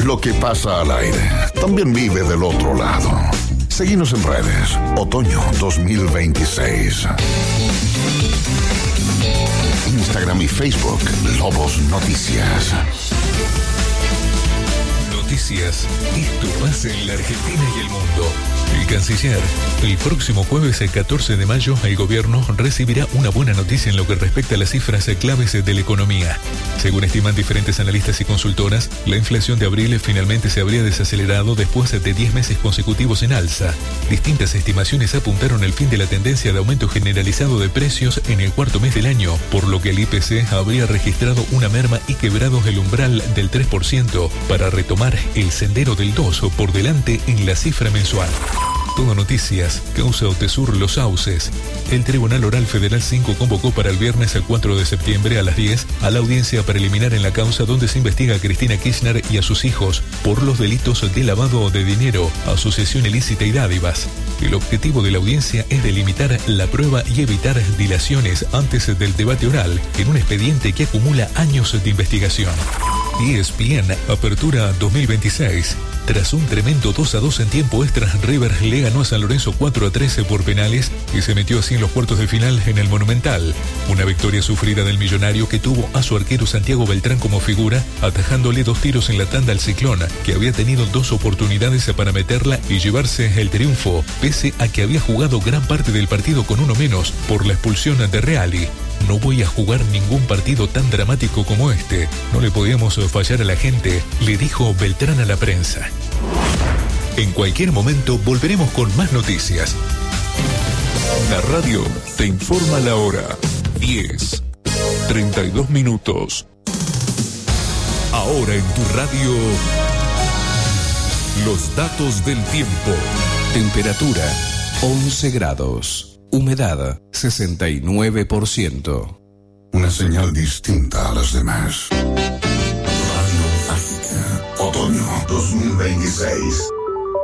lo que pasa al aire también vive del otro lado. Seguimos en redes. Otoño 2026. Instagram y Facebook, Lobos Noticias. Noticias. Esto pasa en la Argentina y el mundo. El canciller. El próximo jueves, el 14 de mayo, el gobierno recibirá una buena noticia en lo que respecta a las cifras claves de la economía. Según estiman diferentes analistas y consultoras, la inflación de abril finalmente se habría desacelerado después de 10 meses consecutivos en alza. Distintas estimaciones apuntaron al fin de la tendencia de aumento generalizado de precios en el cuarto mes del año, por lo que el IPC habría registrado una merma y quebrado el umbral del 3% para retomar el sendero del 2% por delante en la cifra mensual. Todo Noticias, causa Otesur Los Sauces. El Tribunal Oral Federal 5 convocó para el viernes 4 de septiembre a las 10 a la audiencia preliminar en la causa donde se investiga a Cristina Kirchner y a sus hijos por los delitos de lavado de dinero, asociación ilícita y dádivas. El objetivo de la audiencia es delimitar la prueba y evitar dilaciones antes del debate oral en un expediente que acumula años de investigación. ESPN Apertura 2026. Tras un tremendo 2-2 en tiempo extra, River le ganó a San Lorenzo 4-13 por penales y se metió así en los cuartos de final en el Monumental. Una victoria sufrida del millonario que tuvo a su arquero Santiago Beltrán como figura, atajándole 2 tiros en la tanda al Ciclón, que había tenido 2 oportunidades para meterla y llevarse el triunfo, pese a que había jugado gran parte del partido con uno menos por la expulsión de Reali. No voy a jugar ningún partido tan dramático como este. No le podíamos fallar a la gente, le dijo Beltrán a la prensa. En cualquier momento volveremos con más noticias. La radio te informa la hora. 10:32 minutos. Ahora en tu radio, los datos del tiempo. Temperatura 11 grados. Humedad 69%. Una señal distinta a las demás. Radio Mágica. Otoño 2026.